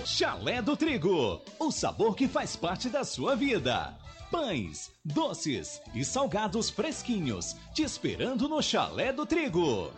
Chalé do Trigo, o sabor que faz parte da sua vida. Pães, doces e salgados fresquinhos, te esperando no Chalé do Trigo.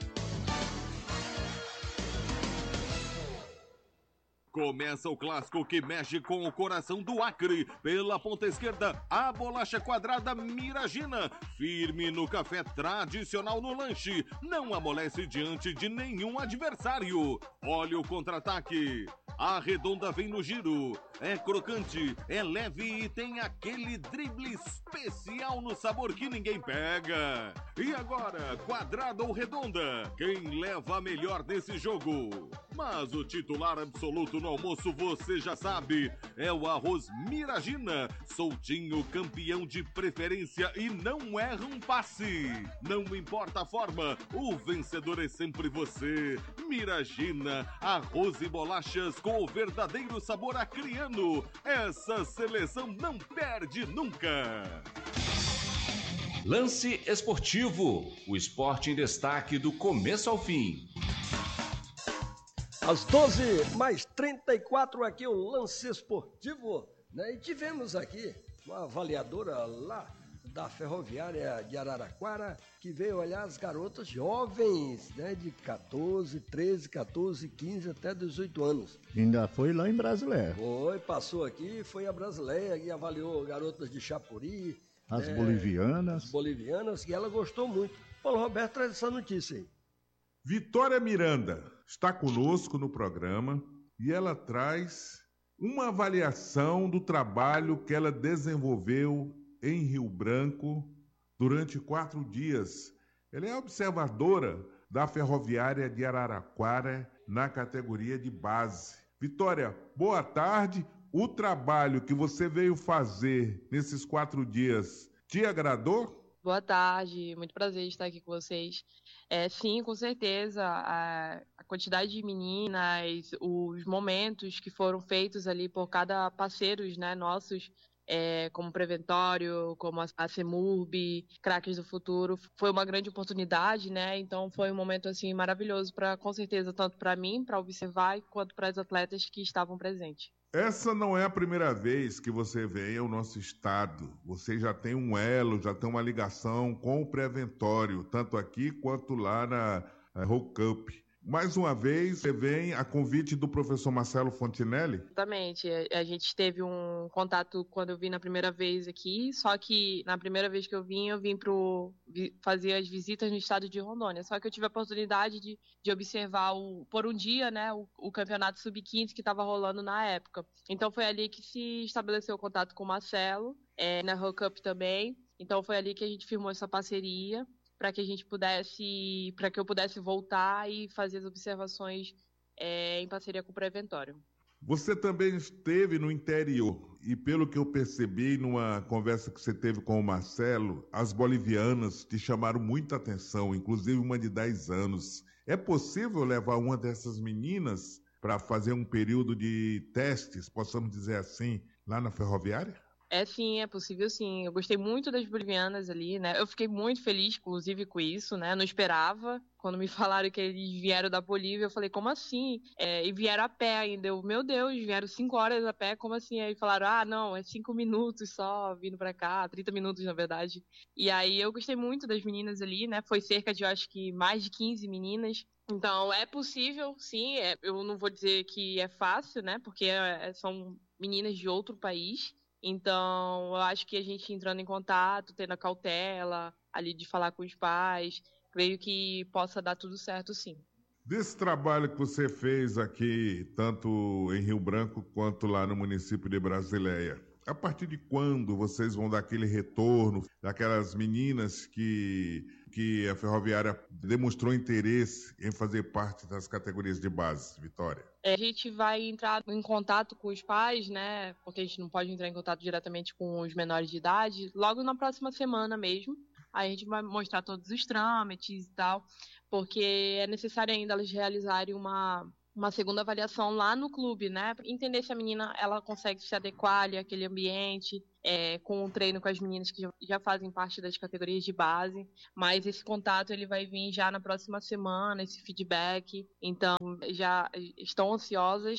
Começa o clássico que mexe com o coração do Acre. Pela ponta esquerda, a bolacha quadrada Miragina. Firme no café, tradicional no lanche. Não amolece diante de nenhum adversário. Olha o contra-ataque. A redonda vem no giro. É crocante, é leve e tem aquele drible especial no sabor que ninguém pega. E agora, quadrada ou redonda? Quem leva a melhor nesse jogo? Mas o titular absoluto no almoço, você já sabe, é o arroz Miragina. Soltinho, campeão de preferência e não erra um passe. Não importa a forma, o vencedor é sempre você. Miragina, arroz e bolachas com o verdadeiro sabor acriano. Essa seleção não perde nunca. Lance Esportivo, o esporte em destaque do começo ao fim. Às 12h34 aqui o Lance Esportivo, né? E tivemos aqui uma avaliadora lá da Ferroviária de Araraquara que veio olhar as garotas jovens, né? De 14, 13, 14, 15 até 18 anos. Ainda foi lá em Brasileia. Foi, passou aqui, foi a Brasileia e avaliou garotas de Chapuri. As bolivianas. As bolivianas, e ela gostou muito. Paulo Roberto traz essa notícia aí. Vitória Miranda está conosco no programa e ela traz uma avaliação do trabalho que ela desenvolveu em Rio Branco durante 4 dias. Ela é observadora da Ferroviária de Araraquara na categoria de base. Vitória, boa tarde. O trabalho que você veio fazer nesses 4 dias te agradou? Boa tarde, muito prazer estar aqui com vocês. Sim, com certeza, a quantidade de meninas, os momentos que foram feitos ali por cada parceiros, né, nossos, como Preventório, como a CEMURB, Craques do Futuro, foi uma grande oportunidade, né? Então foi um momento assim maravilhoso com certeza, tanto para mim, para observar, quanto para as atletas que estavam presentes. Essa não é a primeira vez que você vem ao nosso estado. Você já tem um elo, já tem uma ligação com o Preventório, tanto aqui quanto lá na Road Cup. Mais uma vez, você vem a convite do professor Marcelo Fontinelli? Exatamente. A gente teve um contato quando eu vim na primeira vez aqui, só que na primeira vez que eu vim fazer as visitas no estado de Rondônia. Só que eu tive a oportunidade de observar por um dia, né, o campeonato sub-15 que estava rolando na época. Então foi ali que se estabeleceu o contato com o Marcelo, na Road Cup também. Então foi ali que a gente firmou essa parceria, para que eu pudesse voltar e fazer as observações em parceria com o Preventório. Você também esteve no interior e, pelo que eu percebi numa conversa que você teve com o Marcelo, as bolivianas te chamaram muita atenção, inclusive uma de 10 anos. É possível levar uma dessas meninas para fazer um período de testes, possamos dizer assim, lá na Ferroviária? Sim, é possível sim. Eu gostei muito das bolivianas ali, né? Eu fiquei muito feliz, inclusive, com isso, né? Eu não esperava. Quando me falaram que eles vieram da Bolívia, eu falei, como assim? E vieram a pé ainda. Meu Deus, vieram 5 horas a pé, como assim? Aí falaram, não, é 5 minutos só vindo pra cá, 30 minutos, na verdade. E aí eu gostei muito das meninas ali, né? Foi cerca de, eu acho que, mais de 15 meninas. Então, é possível, sim. Eu não vou dizer que é fácil, né? Porque são meninas de outro país. Então, eu acho que a gente entrando em contato, tendo a cautela ali de falar com os pais, creio que possa dar tudo certo, sim. Desse trabalho que você fez aqui, tanto em Rio Branco quanto lá no município de Brasileia, a partir de quando vocês vão dar aquele retorno daquelas meninas que a Ferroviária demonstrou interesse em fazer parte das categorias de base, Vitória? A gente vai entrar em contato com os pais, né? Porque a gente não pode entrar em contato diretamente com os menores de idade, logo na próxima semana mesmo. Aí a gente vai mostrar todos os trâmites e tal, porque é necessário ainda elas realizarem uma segunda avaliação lá no clube, né? Entender se a menina ela consegue se adequar ali àquele ambiente, com o treino com as meninas que já fazem parte das categorias de base. Mas esse contato ele vai vir já na próxima semana, esse feedback. Então já estão ansiosas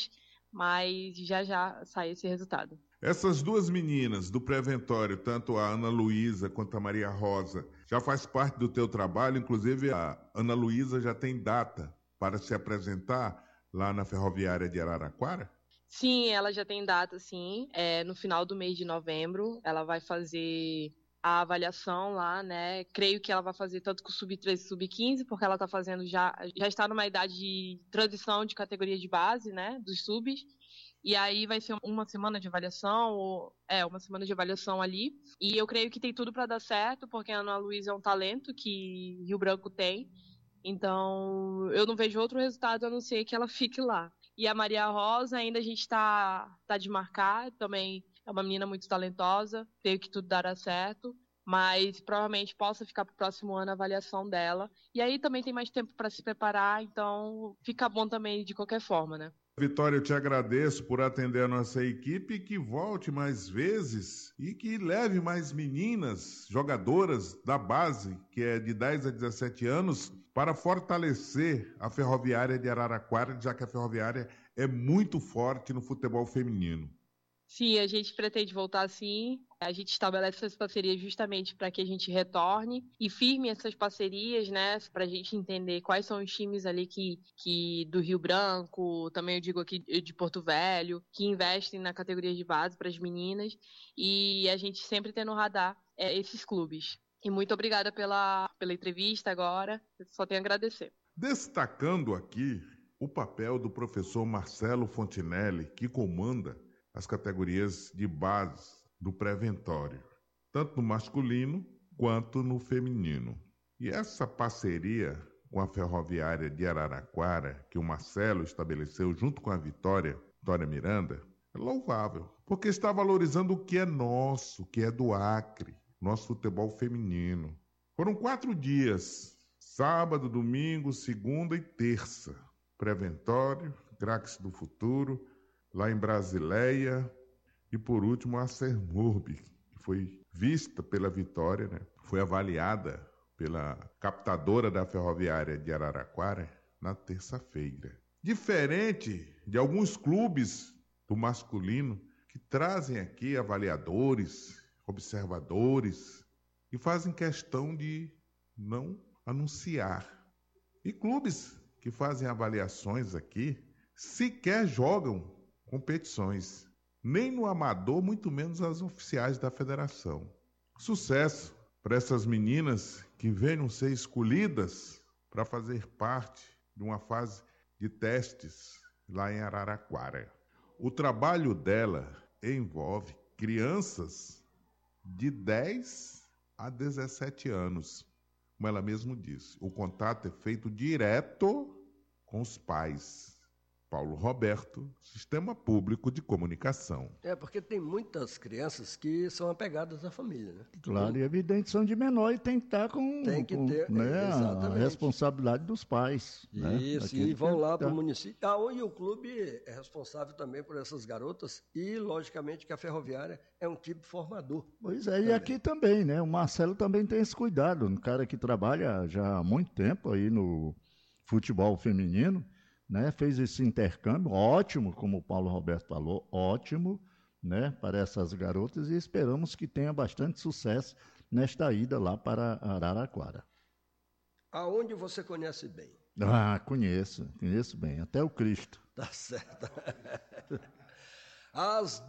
mas já sai esse resultado. Essas duas meninas do Preventório, tanto a Ana Luísa quanto a Maria Rosa, já faz parte do teu trabalho, inclusive a Ana Luísa já tem data para se apresentar lá na Ferroviária de Araraquara? Sim, ela já tem data, sim. No final do mês de novembro, ela vai fazer a avaliação lá, né? Creio que ela vai fazer tanto com o Sub-13 e Sub-15, porque ela está fazendo já está numa idade de transição de categoria de base, né? Dos subs. E aí vai ser uma semana de avaliação, uma semana de avaliação ali. E eu creio que tem tudo para dar certo, porque a Ana Luísa é um talento que Rio Branco tem. Então, eu não vejo outro resultado a não ser que ela fique lá. E a Maria Rosa, ainda a gente tá de marcar, também é uma menina muito talentosa, creio que tudo dará certo, mas provavelmente possa ficar para o próximo ano a avaliação dela. E aí também tem mais tempo para se preparar, então fica bom também de qualquer forma, né? Vitória, eu te agradeço por atender a nossa equipe, que volte mais vezes e que leve mais meninas, jogadoras da base, que é de 10 a 17 anos, para fortalecer a Ferroviária de Araraquara, já que a Ferroviária é muito forte no futebol feminino. Sim, a gente pretende voltar sim. A gente estabelece essas parcerias justamente para que a gente retorne e firme essas parcerias, né? Para a gente entender quais são os times ali que do Rio Branco, também eu digo aqui de Porto Velho, que investem na categoria de base para as meninas. E a gente sempre tem no radar esses clubes. E muito obrigada pela entrevista agora. Eu só tenho a agradecer. Destacando aqui o papel do professor Marcelo Fontinelli, que comanda as categorias de base do Preventório, tanto no masculino quanto no feminino. E essa parceria com a Ferroviária de Araraquara, que o Marcelo estabeleceu junto com a Vitória Miranda, é louvável, porque está valorizando o que é nosso, o que é do Acre, nosso futebol feminino. Foram 4 dias, sábado, domingo, segunda e terça. Preventório, Craques do Futuro, lá em Brasileia, e por último a Sermurb, que foi vista pela Vitória, né? Foi avaliada pela captadora da Ferroviária de Araraquara na terça-feira. Diferente de alguns clubes do masculino que trazem aqui avaliadores, observadores e fazem questão de não anunciar. E clubes que fazem avaliações aqui sequer jogam competições, nem no amador, muito menos as oficiais da federação. Sucesso para essas meninas que venham ser escolhidas para fazer parte de uma fase de testes lá em Araraquara. O trabalho dela envolve crianças de 10 a 17 anos. Como ela mesma disse, o contato é feito direto com os pais. Paulo Roberto, Sistema Público de Comunicação. Porque tem muitas crianças que são apegadas à família, né? Claro, e evidente, são de menor e tem que estar com né, a responsabilidade dos pais. Isso, né? E vão lá para o município. E o clube é responsável também por essas garotas e, logicamente, que a Ferroviária é um tipo formador. Pois é, e aqui também, né? O Marcelo também tem esse cuidado, um cara que trabalha já há muito tempo aí no futebol feminino, né, fez esse intercâmbio, ótimo, como o Paulo Roberto falou, ótimo, né, para essas garotas e esperamos que tenha bastante sucesso nesta ida lá para Araraquara. Aonde você conhece bem? Conheço bem, até o Cristo. Tá certo. Às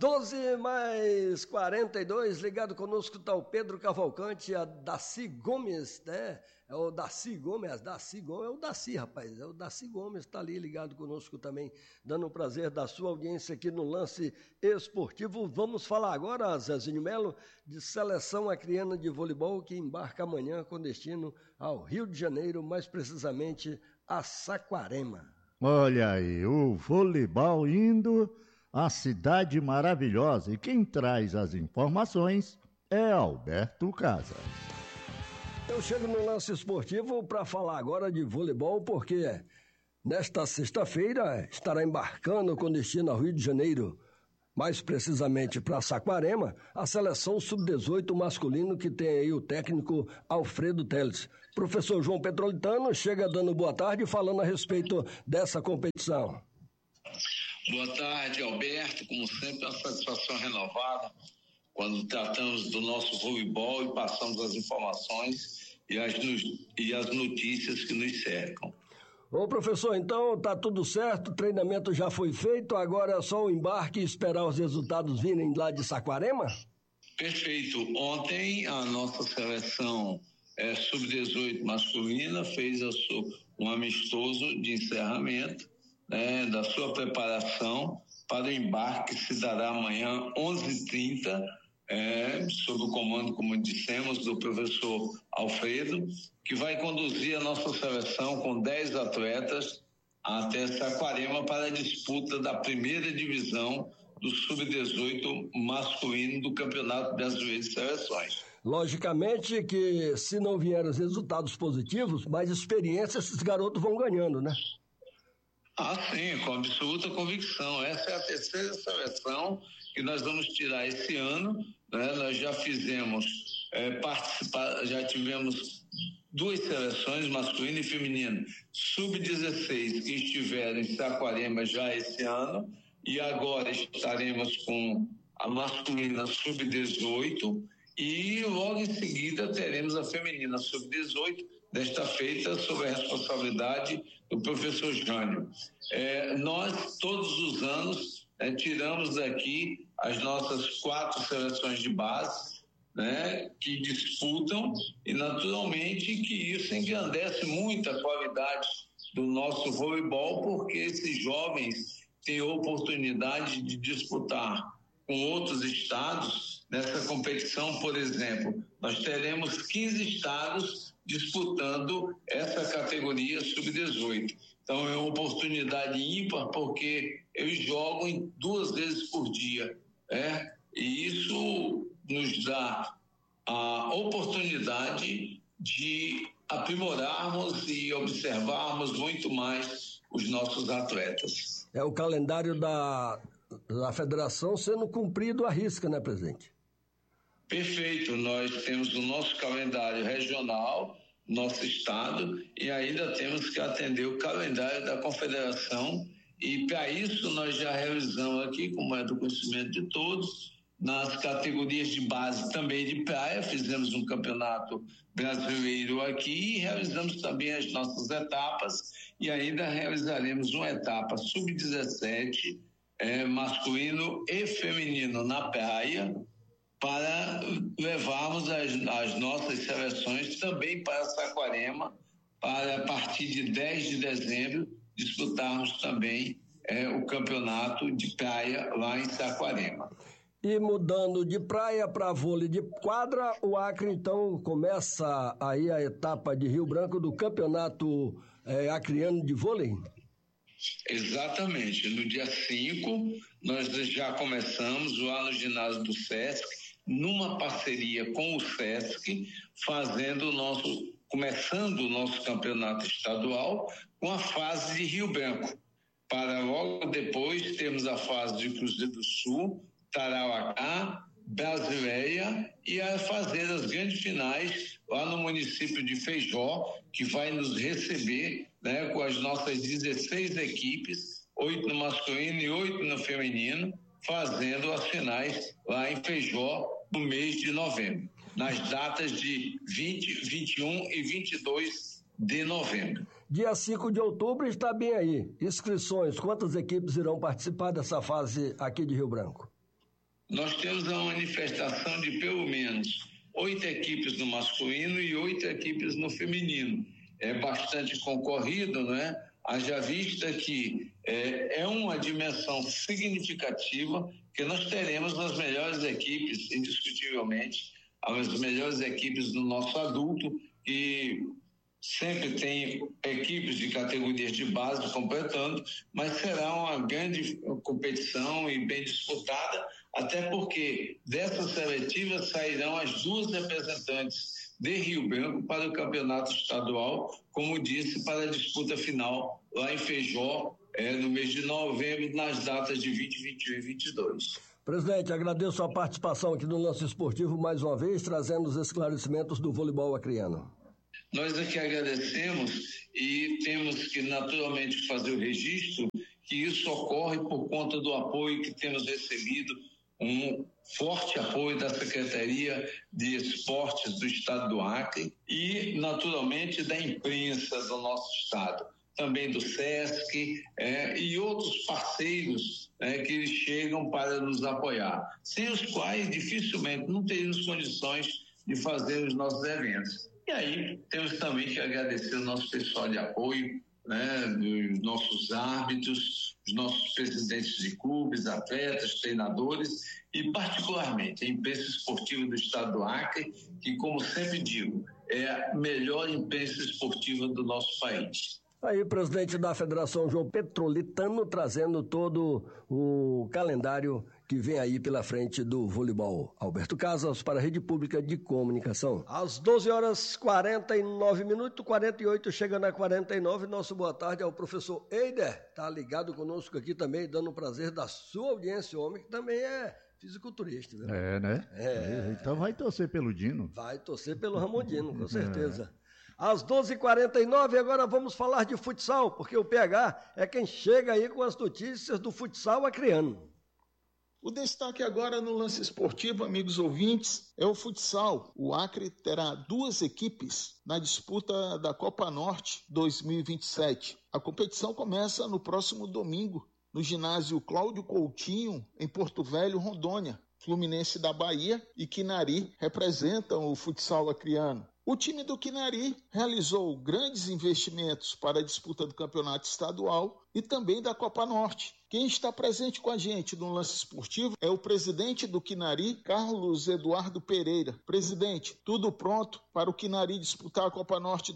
12h42, ligado conosco está o Pedro Cavalcante, a Daci Gomes, né? É o Daci Gomes, é o Daci, rapaz, é o Daci Gomes, está ali ligado conosco também, dando o prazer da sua audiência aqui no Lance Esportivo. Vamos falar agora, Zezinho Melo, de seleção acreana de voleibol que embarca amanhã com destino ao Rio de Janeiro, mais precisamente a Saquarema. Olha aí, o voleibol indo à cidade maravilhosa, e quem traz as informações é Alberto Casas. Eu chego no Lance Esportivo para falar agora de voleibol, porque nesta sexta-feira estará embarcando com destino ao Rio de Janeiro, mais precisamente para Saquarema, a seleção sub-18 masculino que tem aí o técnico Alfredo Teles. Professor João Petrolitano chega dando boa tarde falando a respeito dessa competição. Boa tarde, Alberto. Como sempre, uma satisfação renovada quando tratamos do nosso voleibol e passamos as informações e as notícias que nos cercam. Ô professor, então tá tudo certo, o treinamento já foi feito, agora é só o embarque e esperar os resultados virem lá de Saquarema? Perfeito. Ontem a nossa seleção sub-18 masculina fez um amistoso de encerramento da sua preparação para o embarque que se dará amanhã 11h30, sob o comando, como dissemos, do professor Alfredo, que vai conduzir a nossa seleção com 10 atletas até Saquarema para a disputa da primeira divisão do Sub-18 masculino do Campeonato Brasileiro de Seleções. Logicamente que se não vierem os resultados positivos, mais experiência esses garotos vão ganhando, né? Sim, com absoluta convicção. Essa é a terceira seleção que nós vamos tirar esse ano, né? Nós já fizemos já tivemos 2 seleções, masculino e feminino, sub-16, que estiveram em Saquarema já esse ano, e agora estaremos com a masculina sub-18 e logo em seguida teremos a feminina sub-18, desta feita sob a responsabilidade do professor Jânio. Nós, todos os anos, tiramos daqui as nossas 4 seleções de base, que disputam, e naturalmente que isso engrandece muito a qualidade do nosso voleibol, porque esses jovens têm a oportunidade de disputar com outros estados nessa competição. Por exemplo, nós teremos 15 estados disputando essa categoria sub-18. Então é uma oportunidade ímpar, porque eles jogam 2 vezes por dia, e isso nos dá a oportunidade de aprimorarmos e observarmos muito mais os nossos atletas. É o calendário da federação sendo cumprido à risca, né, presidente? Perfeito. Nós temos o nosso calendário regional, nosso estado, e ainda temos que atender o calendário da confederação, e para isso nós já realizamos aqui, como é do conhecimento de todos, nas categorias de base também de praia, fizemos um campeonato brasileiro aqui e realizamos também as nossas etapas, e ainda realizaremos uma etapa sub-17, masculino e feminino na praia, para levarmos as nossas seleções também para Saquarema, para a partir de 10 de dezembro disputarmos também o campeonato de praia lá em Saquarema. E mudando de praia para vôlei de quadra, o Acre então começa aí a etapa de Rio Branco do campeonato acreano de vôlei? Exatamente. No dia 5, nós já começamos lá no ginásio do Sesc, numa parceria com o Sesc, começando o nosso campeonato estadual com a fase de Rio Branco, para logo depois termos a fase de Cruzeiro do Sul, Tarauacá, Brasileia, e a fazer as grandes finais lá no município de Feijó, que vai nos receber, com as nossas 16 equipes, 8 no masculino e 8 no feminino, fazendo as finais lá em Feijó no mês de novembro, nas datas de 20, 21 e 22 de novembro. Dia 5 de outubro está bem aí. Inscrições, quantas equipes irão participar dessa fase aqui de Rio Branco? Nós temos a manifestação de pelo menos 8 equipes no masculino e 8 equipes no feminino. É bastante concorrido, Haja vista que é uma dimensão significativa, que nós teremos as melhores equipes, indiscutivelmente, as melhores equipes do nosso adulto, que sempre tem equipes de categorias de base completando, mas será uma grande competição e bem disputada, até porque dessas seletivas sairão as 2 representantes de Rio Branco para o campeonato estadual, como disse, para a disputa final lá em Feijó, no mês de novembro, nas datas de 20, 21 e 22. Presidente, agradeço a participação aqui no Lance Esportivo mais uma vez, trazendo os esclarecimentos do voleibol acreano. Nós aqui agradecemos e temos que naturalmente fazer o registro que isso ocorre por conta do apoio que temos recebido, um forte apoio da Secretaria de Esportes do Estado do Acre e, naturalmente, da imprensa do nosso Estado, também do SESC e outros parceiros que chegam para nos apoiar, sem os quais dificilmente não teríamos condições de fazer os nossos eventos. E aí temos também que agradecer o nosso pessoal de apoio, dos nossos árbitros, os nossos presidentes de clubes, atletas, treinadores e particularmente a imprensa esportiva do Estado do Acre, que, como sempre digo, é a melhor imprensa esportiva do nosso país. Aí, presidente da Federação João Petrolitano, trazendo todo o calendário que vem aí pela frente do voleibol. Alberto Casas para a Rede Pública de Comunicação. Às 12h49, 48, chegando a 49, nosso boa tarde ao professor Eider, está ligado conosco aqui também, dando o prazer da sua audiência, homem que também é fisiculturista. Viu? Né? Então vai torcer pelo Dino. Vai torcer pelo Ramondino, com certeza. Às 12h49, agora vamos falar de futsal, porque o PH é quem chega aí com as notícias do futsal acreano. O destaque agora no lance esportivo, amigos ouvintes, é o futsal. O Acre terá 2 equipes na disputa da Copa Norte 2027. A competição começa no próximo domingo, no ginásio Cláudio Coutinho, em Porto Velho, Rondônia. Fluminense da Bahia e Quinari representam o futsal acreano. O time do Quinari realizou grandes investimentos para a disputa do campeonato estadual e também da Copa Norte. Quem está presente com a gente no lance esportivo é o presidente do Quinari, Carlos Eduardo Pereira. Presidente, tudo pronto para o Quinari disputar a Copa Norte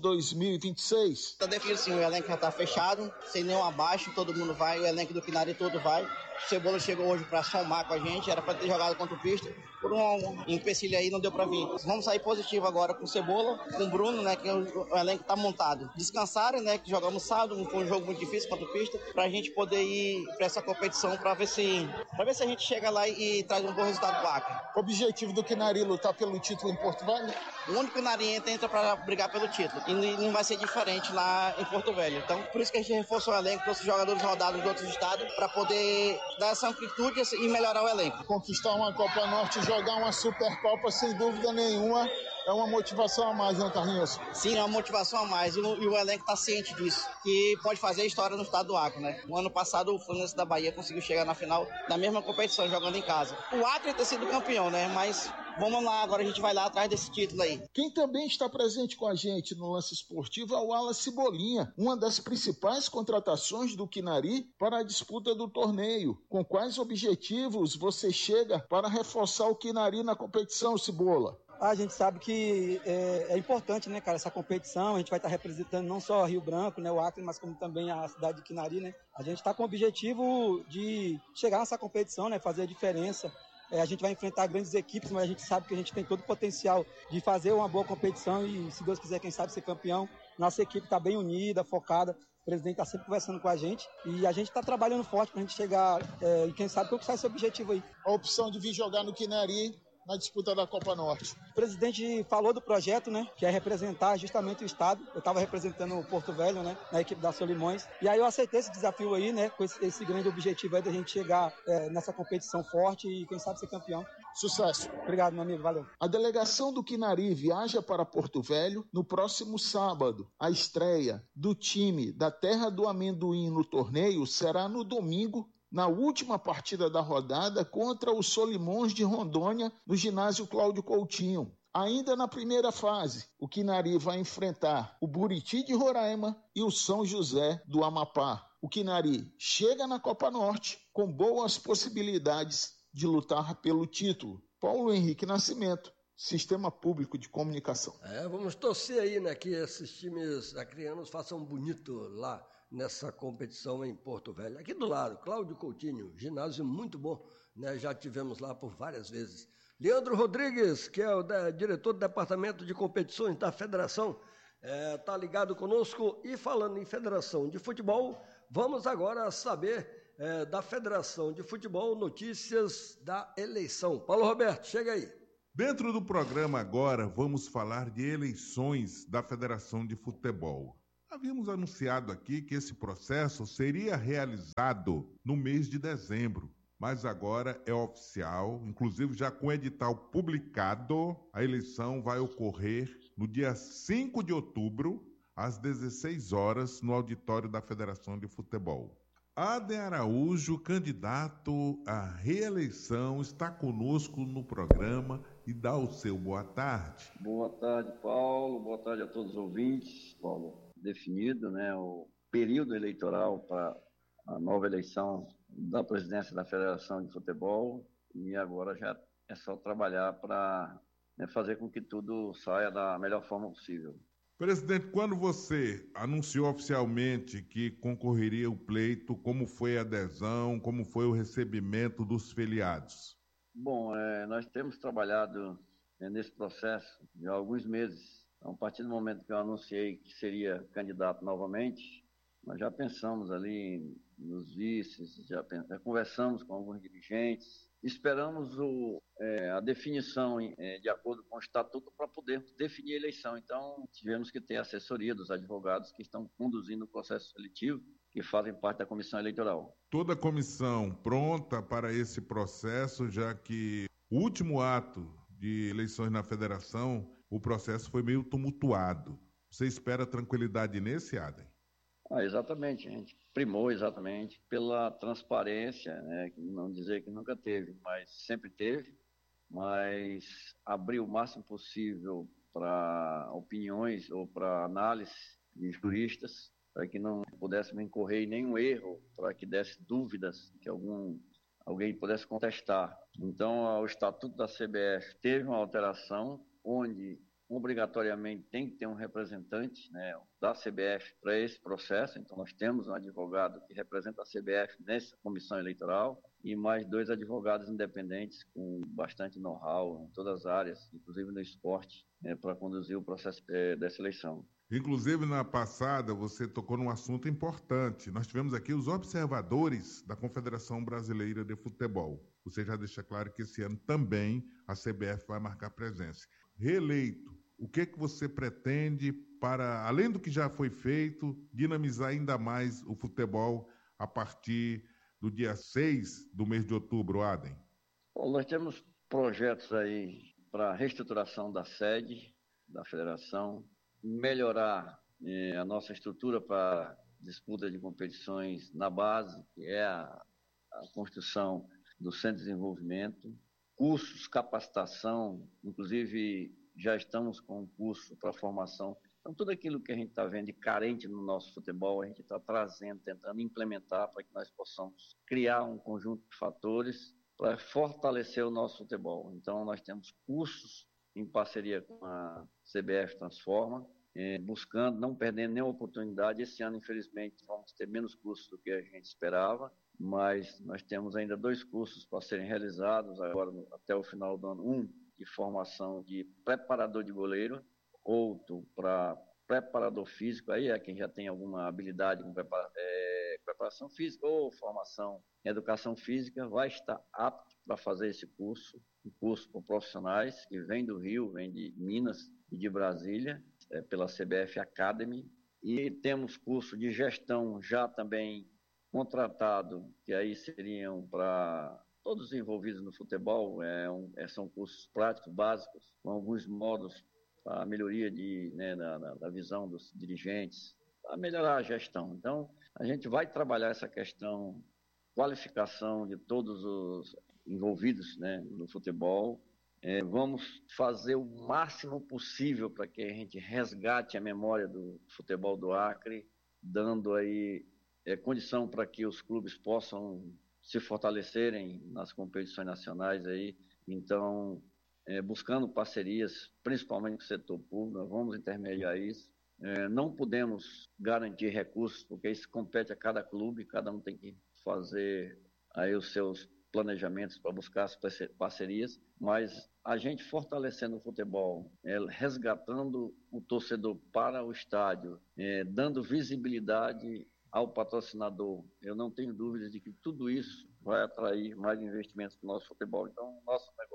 2026? Está definido sim, o elenco já está fechado, sem nenhum abaixo, todo mundo vai, o elenco do Quinari todo vai. O Cebola chegou hoje para somar com a gente, era para ter jogado contra o Pista, por um empecilho aí não deu para vir. Vamos sair positivo agora com o Cebola, com o Bruno, né, que o elenco está montado. Descansarem, né, que jogamos sábado, foi um jogo muito difícil contra o Pista, para a gente poder ir para essa competição, para ver se a gente chega lá e traz um bom resultado do Acre. O objetivo do Quinari lutar pelo título em Porto Velho? O único Quinariense entra para brigar pelo título, e não vai ser diferente lá em Porto Velho. Então, por isso que a gente reforçou o elenco, trouxe jogadores rodados de outros estados, para poder dar essa amplitude e melhorar o elenco. Conquistar uma Copa Norte, jogar uma Supercopa, sem dúvida nenhuma, é uma motivação a mais, né, Carlinhos? Sim, é uma motivação a mais, e o elenco está ciente disso, que pode fazer história no estado do Acre, né? O ano passado o Fluminense da Bahia conseguiu chegar na final da mesma competição, jogando em casa. O Acre ter sido campeão, né? Mas vamos lá, agora a gente vai lá atrás desse título aí. Quem também está presente com a gente no lance esportivo é o Wallace Bolinha, uma das principais contratações do Quinari para a disputa do torneio. Com quais objetivos você chega para reforçar o Quinari na competição, Cebola? A gente sabe que é importante, né, cara, essa competição. A gente vai estar representando não só Rio Branco, né, o Acre, mas como também a cidade de Quinari, né. A gente está com o objetivo de chegar nessa competição, né, fazer a diferença. A gente vai enfrentar grandes equipes, mas a gente sabe que a gente tem todo o potencial de fazer uma boa competição e, se Deus quiser, quem sabe ser campeão. Nossa equipe está bem unida, focada. O presidente está sempre conversando com a gente e a gente está trabalhando forte para a gente chegar e quem sabe conquistar esse objetivo aí. A opção de vir jogar no Quinari na disputa da Copa Norte. O presidente falou do projeto, né, que é representar justamente o estado. Eu estava representando o Porto Velho, né, na equipe da Solimões. E aí eu aceitei esse desafio aí, né, com esse grande objetivo aí da gente chegar nessa competição forte e quem sabe ser campeão. Sucesso. Obrigado, meu amigo. Valeu. A delegação do Quinari viaja para Porto Velho no próximo sábado. A estreia do time da Terra do Amendoim no torneio será no domingo, na última partida da rodada, contra o Solimões de Rondônia, no ginásio Cláudio Coutinho. Ainda na primeira fase, o Quinari vai enfrentar o Buriti de Roraima e o São José do Amapá. O Quinari chega na Copa Norte com boas possibilidades de lutar pelo título. Paulo Henrique Nascimento, Sistema Público de Comunicação. Vamos torcer aí, né, que esses times acreanos façam bonito lá nessa competição em Porto Velho. Aqui do lado, Cláudio Coutinho, ginásio muito bom, né? Já tivemos lá por várias vezes. Leandro Rodrigues, que é o diretor do Departamento de Competições da Federação, está ligado conosco. E falando em Federação de Futebol, vamos agora saber da Federação de Futebol notícias da eleição. Paulo Roberto, chega aí. Dentro do programa agora, vamos falar de eleições da Federação de Futebol. Havíamos anunciado aqui que esse processo seria realizado no mês de dezembro, mas agora é oficial, inclusive já com o edital publicado, a eleição vai ocorrer no dia 5 de outubro, às 16 horas, no auditório da Federação de Futebol. Aden Araújo, candidato à reeleição, está conosco no programa e dá o seu boa tarde. Boa tarde, Paulo. Boa tarde a todos os ouvintes. Paulo, definido, né, o período eleitoral para a nova eleição da presidência da Federação de Futebol e agora já é só trabalhar para fazer com que tudo saia da melhor forma possível. Presidente, quando você anunciou oficialmente que concorreria ao pleito, como foi a adesão, como foi o recebimento dos filiados? Bom, nós temos trabalhado nesse processo já há alguns meses. A partir do momento que eu anunciei que seria candidato novamente, nós já pensamos ali nos vices, já conversamos com alguns dirigentes, esperamos a definição de acordo com o estatuto para podermos definir a eleição. Então, tivemos que ter assessoria dos advogados que estão conduzindo o processo seletivo, que fazem parte da comissão eleitoral. Toda a comissão pronta para esse processo, já que o último ato de eleições na federação, o processo foi meio tumultuado. Você espera tranquilidade nesse, Aden? Exatamente, a gente primou exatamente pela transparência, né? Não dizer que nunca teve, mas sempre teve, mas abrir o máximo possível para opiniões ou para análise de juristas, para que não pudéssemos incorrer em nenhum erro, para que desse dúvidas, que alguém pudesse contestar. Então, o Estatuto da CBF teve uma alteração, onde obrigatoriamente tem que ter um representante, né, da CBF para esse processo. Então, nós temos um advogado que representa a CBF nessa comissão eleitoral e mais 2 advogados independentes com bastante know-how em todas as áreas, inclusive no esporte, para conduzir o processo dessa eleição. Inclusive, na passada, você tocou num assunto importante. Nós tivemos aqui os observadores da Confederação Brasileira de Futebol. Você já deixa claro que esse ano também a CBF vai marcar presença. Reeleito, o que você pretende para, além do que já foi feito, dinamizar ainda mais o futebol a partir do dia 6 do mês de outubro, Aden? Bom, nós temos projetos aí para reestruturação da sede da federação, melhorar a nossa estrutura para disputa de competições na base, que é a construção do centro de desenvolvimento, cursos, capacitação, inclusive já estamos com um curso para formação. Então, tudo aquilo que a gente está vendo de carente no nosso futebol, a gente está trazendo, tentando implementar para que nós possamos criar um conjunto de fatores para fortalecer o nosso futebol. Então, nós temos cursos em parceria com a CBF Transforma, buscando, não perdendo nenhuma oportunidade. Esse ano, infelizmente, vamos ter menos cursos do que a gente esperava, mas nós temos ainda 2 cursos para serem realizados agora até o final do ano. Um de formação de preparador de goleiro, outro para preparador físico, aí é quem já tem alguma habilidade com preparação física ou formação em educação física, vai estar apto para fazer esse curso, um curso com profissionais que vem do Rio, vem de Minas e de Brasília, pela CBF Academy, e temos curso de gestão já também contratado, que aí seriam para todos os envolvidos no futebol, são cursos práticos, básicos, com alguns modos para a melhoria da visão dos dirigentes, para melhorar a gestão. Então, a gente vai trabalhar essa questão, qualificação de todos os envolvidos, né, no futebol. Vamos fazer o máximo possível para que a gente resgate a memória do futebol do Acre, dando aí condição para que os clubes possam se fortalecerem nas competições nacionais aí. Então, buscando parcerias, principalmente com o setor público, nós vamos intermediar isso. Não podemos garantir recursos, porque isso compete a cada clube, cada um tem que fazer aí os seus planejamentos para buscar as parcerias, mas a gente fortalecendo o futebol, resgatando o torcedor para o estádio, dando visibilidade ao patrocinador, eu não tenho dúvidas de que tudo isso vai atrair mais investimentos para o nosso futebol. Então,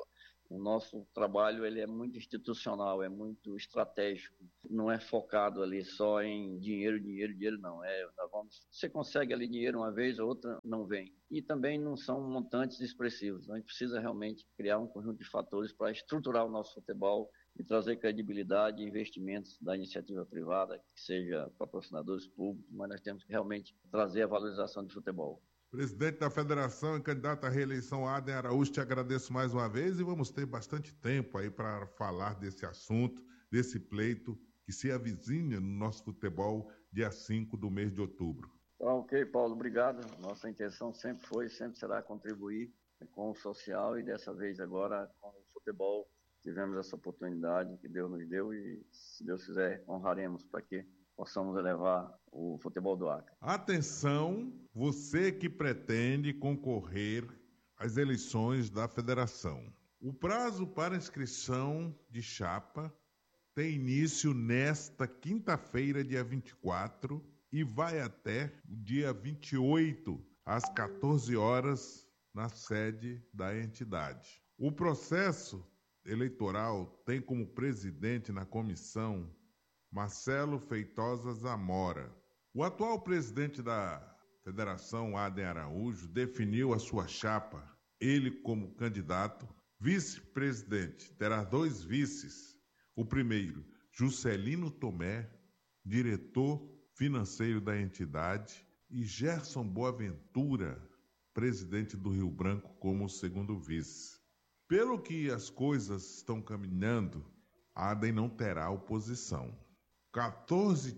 O nosso trabalho ele é muito institucional, é muito estratégico. Não é focado ali só em dinheiro, não. Você consegue ali dinheiro uma vez, a outra não vem. E também não são montantes expressivos. A gente precisa realmente criar um conjunto de fatores para estruturar o nosso futebol e trazer credibilidade e investimentos da iniciativa privada, que seja patrocinadores públicos, mas nós temos que realmente trazer a valorização do futebol. Presidente da Federação e candidato à reeleição, Aden Araújo, te agradeço mais uma vez e vamos ter bastante tempo aí para falar desse assunto, desse pleito que se avizinha no nosso futebol dia 5 do mês de outubro. Ok, Paulo, obrigado. Nossa intenção sempre foi e sempre será contribuir com o social e dessa vez agora com o futebol. Tivemos essa oportunidade que Deus nos deu e, se Deus quiser, honraremos para que possamos elevar o futebol do Acre. Atenção, você que pretende concorrer às eleições da federação. O prazo para inscrição de chapa tem início nesta quinta-feira, dia 24, e vai até o dia 28, às 14 horas, na sede da entidade. O processo eleitoral tem como presidente na comissão Marcelo Feitosa Zamora. O atual presidente da Federação, Aden Araújo, definiu a sua chapa, ele como candidato. Vice-presidente terá 2 vices. O primeiro, Juscelino Tomé, diretor financeiro da entidade, e Gerson Boaventura, presidente do Rio Branco, como segundo vice. Pelo que as coisas estão caminhando, Aden não terá oposição. 14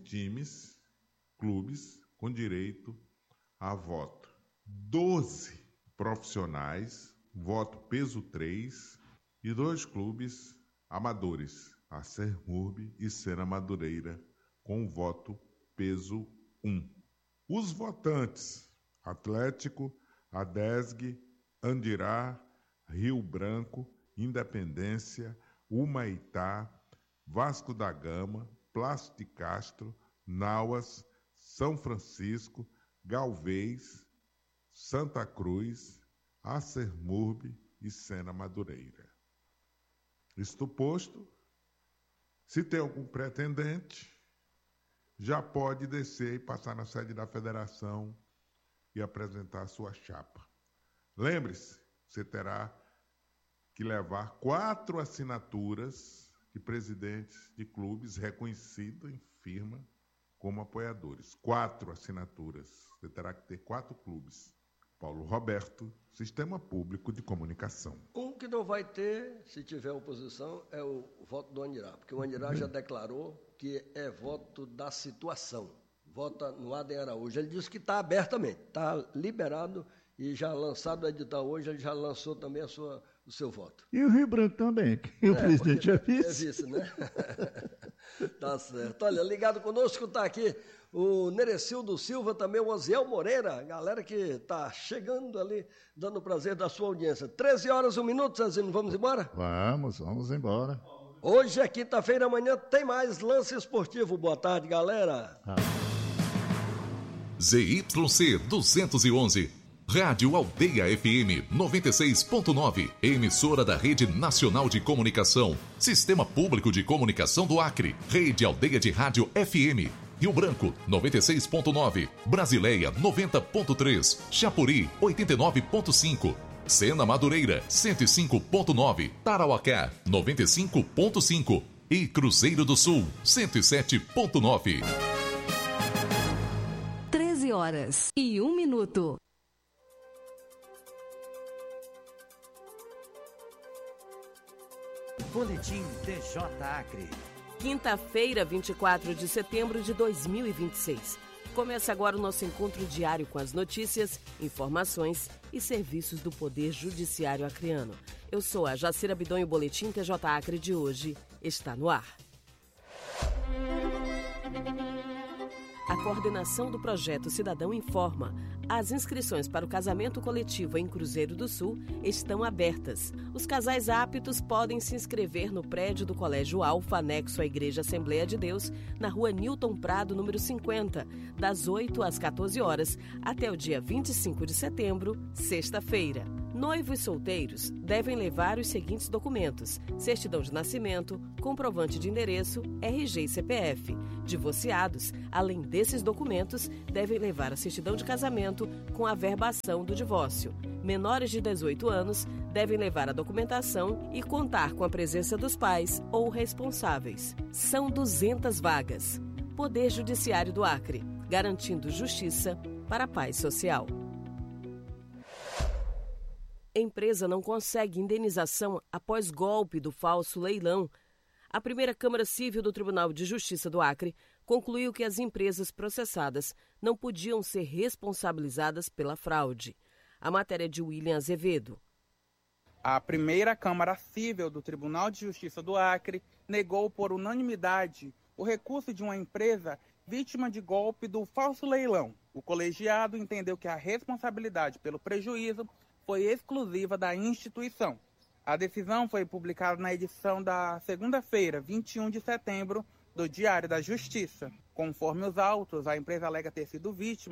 clubes com direito a voto. 12 profissionais, voto peso 3, e 2 clubes amadores, a Sermurb e Sena Madureira, com voto peso 1. Os votantes: Atlético, Adesg, Andirá, Rio Branco, Independência, Humaitá, Vasco da Gama, Plácio de Castro, Nauas, São Francisco, Galvez, Santa Cruz, Acermurb e Sena Madureira. Isto posto, se tem algum pretendente, já pode descer e passar na sede da federação e apresentar a sua chapa. Lembre-se, você terá que levar 4 assinaturas de presidentes de clubes reconhecidos em firma como apoiadores. 4 assinaturas. Você terá que ter 4 clubes. Paulo Roberto, Sistema Público de Comunicação. Um que não vai ter, se tiver oposição, é o voto do Andirá, porque o Andirá já declarou que é voto da situação. Vota no Aden Araújo. Ele disse que está aberto também, está liberado e já lançado o edital hoje, ele já lançou também o seu voto. E o Rio Branco também, que o presidente é vice. É vice, né? Tá certo. Olha, ligado conosco está aqui o Nerecildo Silva, também o Oziel Moreira, galera que está chegando ali, dando o prazer da sua audiência. 13 horas, 1 minuto, Zezinho, vamos embora? Vamos embora. Hoje é quinta-feira, amanhã tem mais Lance Esportivo. Boa tarde, galera. ZYC 211. Rádio Aldeia FM 96.9, emissora da Rede Nacional de Comunicação, Sistema Público de Comunicação do Acre, Rede Aldeia de Rádio FM, Rio Branco 96.9, Brasileia 90.3, Chapuri 89.5, Sena Madureira 105.9, Tarauacá 95.5 e Cruzeiro do Sul 107.9. 13 horas e 1 minuto. Boletim TJ Acre. Quinta-feira, 24 de setembro de 2026. Começa agora o nosso encontro diário com as notícias, informações e serviços do Poder Judiciário acreano. Eu sou a Jacira Bidon e o Boletim TJ Acre de hoje está no ar. A coordenação do projeto Cidadão informa: as inscrições para o casamento coletivo em Cruzeiro do Sul estão abertas. Os casais aptos podem se inscrever no prédio do Colégio Alfa, anexo à Igreja Assembleia de Deus, na rua Newton Prado, número 50, das 8 às 14 horas, até o dia 25 de setembro, sexta-feira. Noivos solteiros devem levar os seguintes documentos: certidão de nascimento, comprovante de endereço, RG e CPF. Divorciados, além desses documentos, devem levar a certidão de casamento com a averbação do divórcio. Menores de 18 anos devem levar a documentação e contar com a presença dos pais ou responsáveis. São 200 vagas. Poder Judiciário do Acre, garantindo justiça para a paz social. Empresa não consegue indenização após golpe do falso leilão. A primeira Câmara Civil do Tribunal de Justiça do Acre concluiu que as empresas processadas não podiam ser responsabilizadas pela fraude. A matéria é de William Azevedo. A primeira Câmara Civil do Tribunal de Justiça do Acre negou por unanimidade o recurso de uma empresa vítima de golpe do falso leilão. O colegiado entendeu que a responsabilidade pelo prejuízo foi exclusiva da instituição. A decisão foi publicada na edição da segunda-feira, 21 de setembro, do Diário da Justiça. Conforme os autos, a empresa alega ter sido vítima